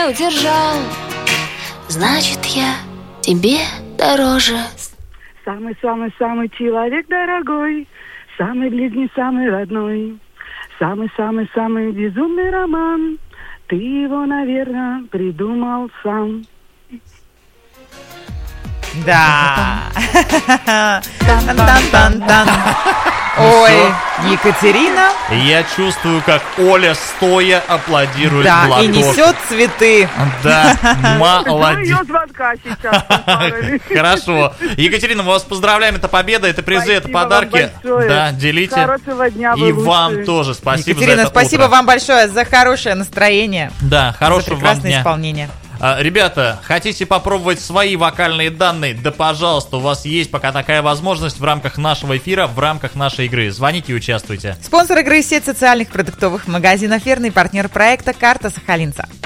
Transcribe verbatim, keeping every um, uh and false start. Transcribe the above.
не удержал. Значит, я тебе дороже. Самый-самый-самый человек дорогой, самый ближний, самый родной, самый-самый-самый безумный роман. Ты его, наверное, придумал сам. Да. Тан-тан-тан-тан. Ой, Екатерина. Я чувствую, как Оля стоя аплодирует Да, в ладоши. и несет цветы. Да, молодец. Ее звонка сейчас. Хорошо. Екатерина, мы вас поздравляем. Это победа, это призы, это Спасибо подарки. вам большое. Да, делите. Хорошего дня, вы И лучшие. вам тоже спасибо Екатерина, за это спасибо утро. вам большое за хорошее настроение. Да, За хорошего вам прекрасное дня. исполнение. А, ребята, хотите попробовать свои вокальные данные? Да, пожалуйста, у вас есть пока такая возможность в рамках нашего эфира, в рамках нашей игры. Звоните и участвуйте. Спонсор игры — сеть социальных продуктовых магазинов «Верный», партнер проекта «Карта Сахалинца».